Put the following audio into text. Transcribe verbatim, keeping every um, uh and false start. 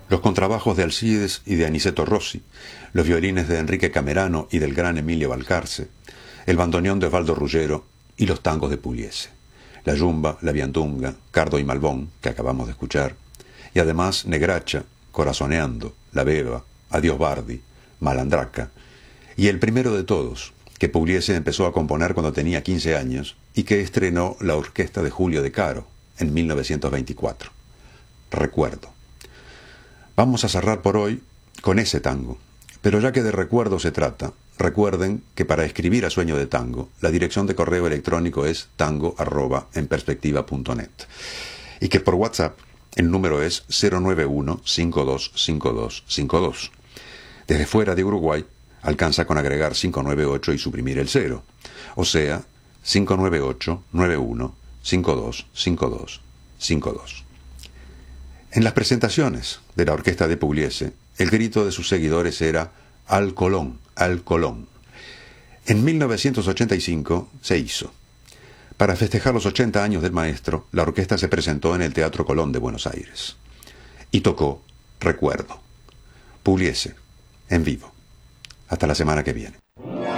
los contrabajos de Alcides y de Aniceto Rossi, los violines de Enrique Camerano y del gran Emilio Balcarce, el bandoneón de Osvaldo Ruggero y los tangos de Pugliese, la yumba, la viandunga, Cardo y Malbón, que acabamos de escuchar, y además Negracha, Corazoneando, La Beba, Adiós Bardi, Malandraca, y el primero de todos, que Pugliese empezó a componer cuando tenía quince años y que estrenó la orquesta de Julio De Caro en mil novecientos veinticuatro. Recuerdo. Vamos a cerrar por hoy con ese tango, pero ya que de recuerdo se trata, recuerden que para escribir a Sueño de Tango, la dirección de correo electrónico es tango arroba en perspectiva punto net y que por WhatsApp el número es cero nueve uno, cinco dos cinco dos cinco dos. Desde fuera de Uruguay, alcanza con agregar cinco nueve ocho y suprimir el cero, o sea, cinco nueve ocho, nueve uno, cinco dos cinco dos cinco dos. En las presentaciones de la orquesta de Pugliese, el grito de sus seguidores era «Al Colón, al Colón». En mil novecientos ochenta y cinco se hizo. Para festejar los ochenta años del maestro, la orquesta se presentó en el Teatro Colón de Buenos Aires y tocó Recuerdo. Pugliese, en vivo. Hasta la semana que viene.